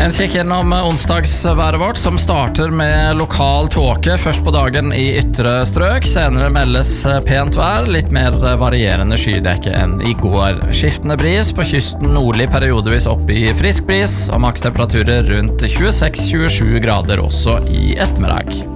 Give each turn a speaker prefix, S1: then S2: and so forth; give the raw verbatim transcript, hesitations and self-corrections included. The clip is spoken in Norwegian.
S1: En kikk gjennom onsdagsværet vårt, som starter med lokal tåke først på dagen i ytre strøk. Senere meldes pent vær, litt mer varierende skydekke enn i går. Skiftende bris på kysten, nordlig periodevis opp i frisk bris, og makstemperaturer rundt tjueseks til tjuesju grader også i ettermiddag.